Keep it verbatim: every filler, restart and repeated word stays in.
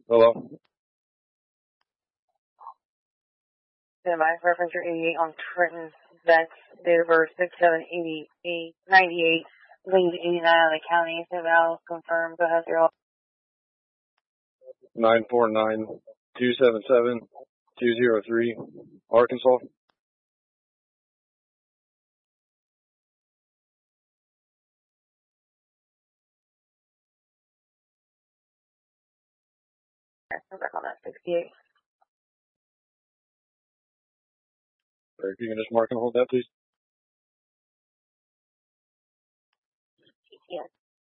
Hello? Stand by. Reference your eighty-eight on Trenton. That's date of birth six seven eighty-eight ninety-eight. Leave eighty-nine out of the county. So Val confirm. Go ahead, zero. nine four nine two seven seven two zero three, Arkansas. I'm back on that sixty-eight. Or if you can just mark and hold that, please.